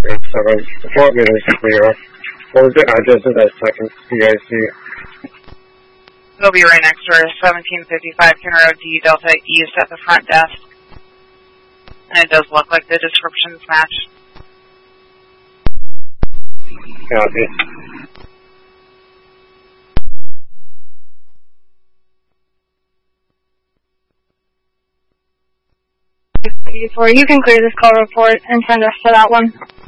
7, 4 meters clear. What was the address of that second CIC? It'll be right next door, 1755 Kenner Road, D Delta East at the front desk. And it does look like the descriptions match. Copy. You can clear this call report and send us to that one.